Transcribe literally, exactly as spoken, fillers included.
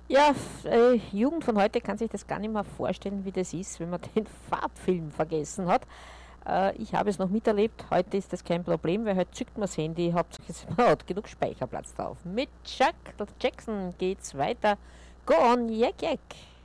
Ja, f- äh, Jugend von heute kann sich das gar nicht mehr vorstellen, wie das ist, wenn man den Farbfilm vergessen hat. Äh, ich habe es noch miterlebt, heute ist das kein Problem, weil heute zückt man das Handy, Hauptsache es- man hat genug Speicherplatz drauf. Mit Chuck Jackson geht's weiter. Go on, Jack Jack.